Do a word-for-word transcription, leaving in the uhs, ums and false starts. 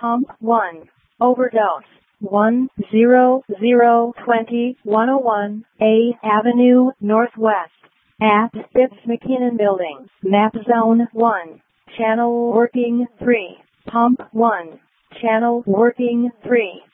Pump one. Overdose. one zero zero twenty one oh one A Avenue Northwest. At Spitz McKinnon Building. Map Zone one. Channel working three. Pump one. Channel working three.